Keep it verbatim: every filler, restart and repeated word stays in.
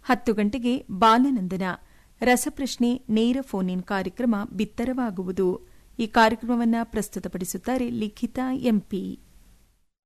ಹತ್ತು ಗಂಟೆಗೆ ಬಾಲನಂದನ ರಸಪ್ರಶ್ನೆ ನೇರ ಫೋನ್ ಇನ್ ಕಾರ್ಯಕ್ರಮ ಬಿತ್ತರವಾಗುವುದು. ಈ ಕಾರ್ಯಕ್ರಮವನ್ನು ಪ್ರಸ್ತುತಪಡಿಸುತ್ತಾರೆ ಲಿಖಿತಾ ಎಂಪಿ.